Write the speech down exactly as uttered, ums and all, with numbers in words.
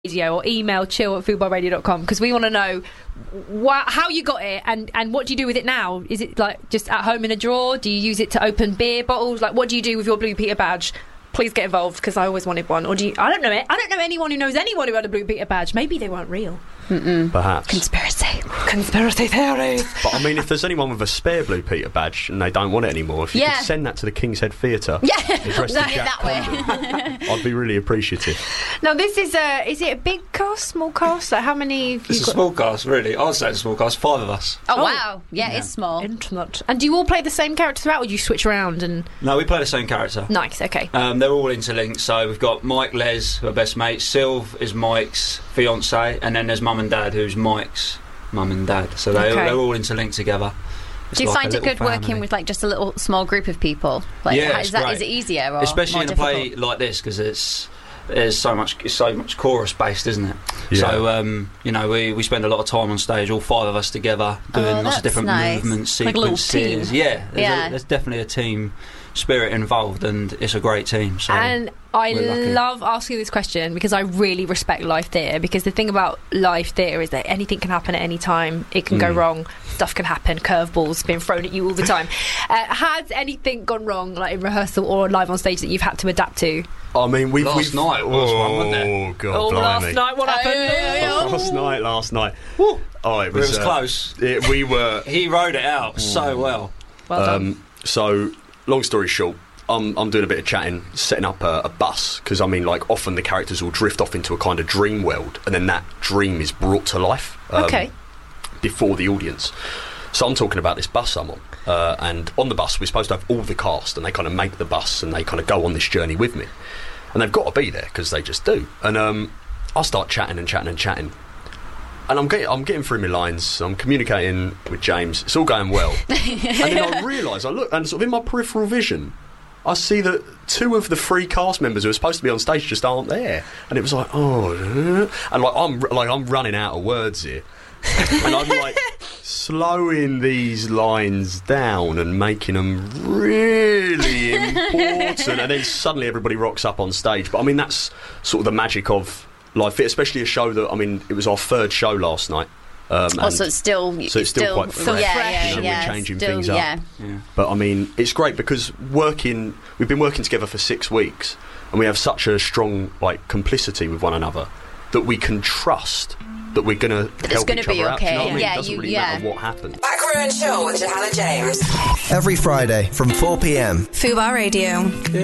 radio or email chill at football radio dot com because we want to know wh- how you got it and, and what do you do with it now? Is it like just at home in a drawer? Do you use it to open beer bottles? Like, what do you do with your Blue Peter badge? Please get involved because I always wanted one. Or do you? I don't know it. I don't know anyone who knows anyone who had a Blue Peter badge. Maybe they weren't real. Mm-mm. Perhaps. Conspiracy. Conspiracy theories. But I mean, if there's anyone with a spare Blue Peter badge and they don't want it anymore, if you Yeah. could send that to the King's Head Theatre, Yeah, addressed to that, Jack that way. Condon, I'd be really appreciative. Now, this is a. Is it a big cast, small cast? Like, how many? Have you It's a got? small cast, really. I'd say it's a small cast. Five of us. Oh, Oh. wow. Yeah, Yeah. it's small. Intimate. And do you all play the same character throughout, or do you switch around? And No, we play the same character. nice. Okay. Um, they're all interlinked. So we've got Mike, Les, who are best mates. Sylv is Mike's fiance, and then there's Mum and Dad, who's Mike's mum and dad. So they, Okay. they're all interlinked together. It's Do you like find a it little good working family. with like just a little small group of people? Like, Yeah, how- it's is that great. is it easier or especially more in a difficult? play like this because it's there's so much it's so much chorus based, isn't it? Yeah. So um, you know we, we spend a lot of time on stage, all five of us together, doing Oh, lots that's of different nice. movements, Like a little sequences. team. Yeah, there's, Yeah. A, there's definitely a team spirit involved, and it's a great team. So And I we're lucky. love asking this question because I really respect live theatre, because the thing about live theatre is that anything can happen at any time. It can go Mm. wrong, stuff can happen, curveballs being thrown at you all the time. uh, has anything gone wrong, like in rehearsal or live on stage, that you've had to adapt to? I mean, we've... Last we've, night was oh, one, wasn't it? Oh, God, Oh, last blimey. night, what happened? Last night, last night. Woo. Oh, it It was, was uh, close. It, we were... He wrote it out so well. Well done. Um, so, long story short, I'm, I'm doing a bit of chatting, setting up a, a bus, because I mean, like, often the characters will drift off into a kind of dream world, and then that dream is brought to life um, Okay. before the audience. So I'm talking about this bus I'm on, uh, and on the bus we're supposed to have all the cast, and they kind of make the bus, and they kind of go on this journey with me, and they've got to be there because they just do. And um, I start chatting and chatting and chatting. And I'm getting, I'm getting through my lines. I'm communicating with James. It's all going well. And then I realise, I look, and sort of in my peripheral vision, I see that two of the three cast members who are supposed to be on stage just aren't there. And it was like, oh, and like I'm like I'm running out of words here, and I'm like slowing these lines down and making them really important. And then suddenly everybody rocks up on stage. But I mean, that's sort of the magic of live theatre, especially a show that, I mean, it was our third show last night. Um, Oh, and so it's still so it's still quite so fresh, yeah, yeah, you know, we're yeah, changing still, things up. yeah. Yeah. But I mean, it's great because working, we've been working together for six weeks, and we have such a strong like complicity with one another that we can trust that we're going to help gonna each be other out. Do you know okay. what I mean? Yeah, it doesn't you- really yeah. matter what happens. Back Row and Chill with Johanna James. Every Friday from four p m. Fubar Radio.